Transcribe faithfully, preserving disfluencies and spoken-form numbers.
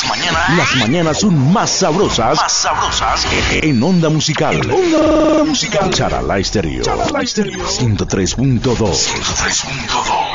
mañanas, las mañanas son más sabrosas, más sabrosas en Onda Musical. Onda Musical. Charalá Estéreo. Charalá Estéreo. ciento tres punto dos. ciento tres punto dos.